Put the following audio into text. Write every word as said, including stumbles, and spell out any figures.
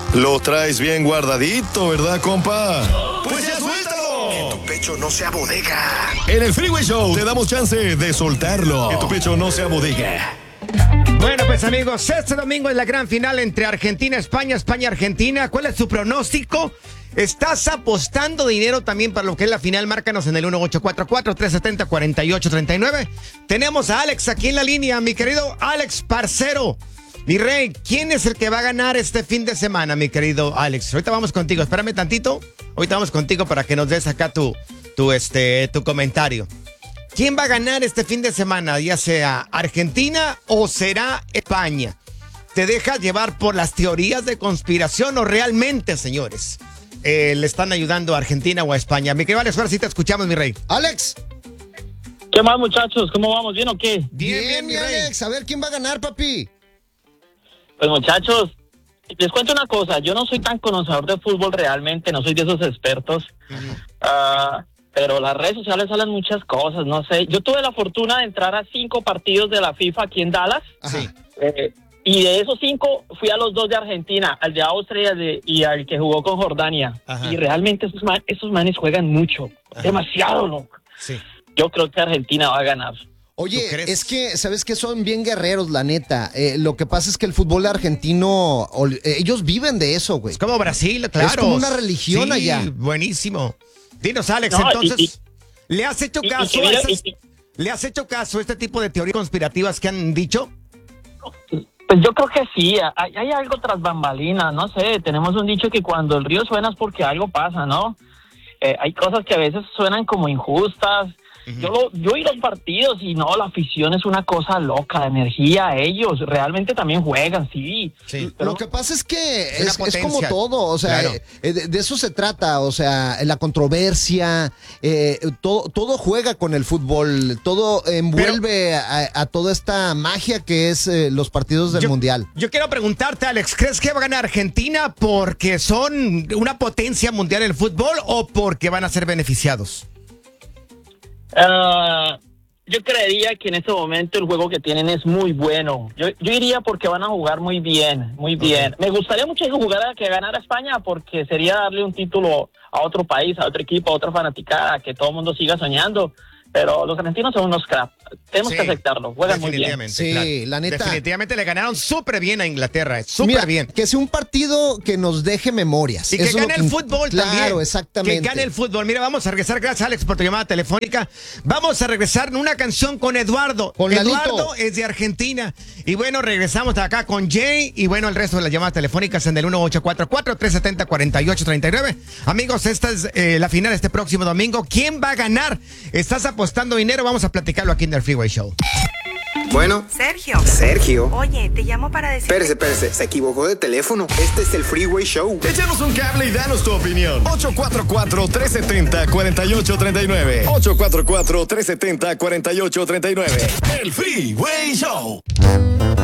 Lo traes bien guardadito, ¿verdad, compa? ¡Pues ya suéltalo! Que tu pecho no sea bodega. En el Freeway Show te damos chance de soltarlo. Que tu pecho no sea bodega. Bueno, pues amigos, este domingo es la gran final entre Argentina, España, España, Argentina. ¿Cuál es tu pronóstico? ¿Estás apostando dinero también para lo que es la final? Márcanos en el uno ocho cuatro cuatro, tres siete cero, cuatro ocho tres nueve. Tenemos a Alex aquí en la línea, mi querido Alex, parcero. Mi rey, ¿quién es el que va a ganar este fin de semana, mi querido Alex? Ahorita vamos contigo, espérame tantito. Ahorita vamos contigo para que nos des acá tu, tu, este, tu comentario. ¿Quién va a ganar este fin de semana? Ya sea Argentina o será España. ¿Te dejas llevar por las teorías de conspiración o realmente, señores, eh, le están ayudando a Argentina o a España? Mi querido Alex, ahora sí te escuchamos, mi rey. Alex. ¿Qué más, muchachos? ¿Cómo vamos? ¿Bien o qué? Bien, bien, mi Alex. A ver, ¿quién va a ganar, papi? Pues, muchachos, les cuento una cosa. Yo no soy tan conocedor de fútbol realmente, no soy de esos expertos. Uh, pero las redes sociales salen muchas cosas, no sé. Yo tuve la fortuna de entrar a cinco partidos de la FIFA aquí en Dallas. Sí. Eh, y de esos cinco fui a los dos de Argentina, al de Austria y al, de, y al que jugó con Jordania. Ajá. Y realmente esos, man, esos manes juegan mucho, Ajá. demasiado, loco. Sí. Yo creo que Argentina va a ganar. Oye, es que, ¿sabes qué? Son bien guerreros, la neta. Eh, lo que pasa es que el fútbol argentino, eh, ellos viven de eso, güey. Es como Brasil, claro. Es como una religión sí, allá. Buenísimo. Dinos, Alex, no, entonces, y, y, ¿le has hecho caso y, y, a esas, y, ¿le has hecho caso a este tipo de teorías conspirativas que han dicho? Pues yo creo que sí, hay, hay algo tras bambalinas, no sé, tenemos un dicho que cuando el río suena es porque algo pasa, ¿no? Eh, hay cosas que a veces suenan como injustas. Yo lo, yo he ido a partidos y no, la afición es una cosa loca, la energía, ellos realmente también juegan, sí. sí. Pero lo que pasa es que es, es, es como todo, o sea, claro. eh, de, de eso se trata, o sea, la controversia, eh, todo, todo juega con el fútbol, todo envuelve a, a toda esta magia que es eh, los partidos del yo, Mundial. Yo quiero preguntarte, Alex, ¿crees que va a ganar Argentina porque son una potencia mundial en el fútbol o porque van a ser beneficiados? Uh, yo creería que en este momento el juego que tienen es muy bueno. Yo, yo iría porque van a jugar muy bien, muy bien. Okay. Me gustaría mucho que jugara, que ganara España, porque sería darle un título a otro país, a otro equipo, a otra fanaticada, que todo el mundo siga soñando. Pero los argentinos son unos crap. Tenemos sí, que aceptarlo. Juegan muy bien. Sí, claro. la neta. Definitivamente le ganaron súper bien a Inglaterra. Súper bien. Que sea un partido que nos deje memorias. Y que Eso gane que, el fútbol claro, también. Claro, exactamente. Que gane el fútbol. Mira, vamos a regresar. Gracias, Alex, por tu llamada telefónica. Vamos a regresar en una canción con Eduardo. Con Eduardo Lalito. es de Argentina. Y bueno, regresamos acá con Jay. Y bueno, el resto de las llamadas telefónicas en el uno ocho cuatro cuatro, tres siete cero, cuatro ocho tres nueve. Amigos, esta es eh, la final este próximo domingo. ¿Quién va a ganar? ¿Estás apostando dinero? Vamos a platicarlo aquí en el Freeway Show. Bueno. Sergio. Sergio. Oye, te llamo para decir... Espérese, espérese, se equivocó de teléfono. Este es el Freeway Show. Échanos un cable y danos tu opinión. ocho cuatro cuatro, tres siete cero, cuatro ocho tres nueve. ocho cuatro cuatro, tres siete cero, cuatro ocho tres nueve. El Freeway Show.